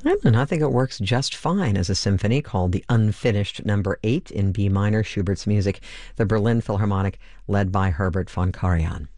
I don't know, I think it works just fine as a symphony called the Unfinished Number 8 in B minor, Schubert's music, the Berlin Philharmonic, led by Herbert von Karajan.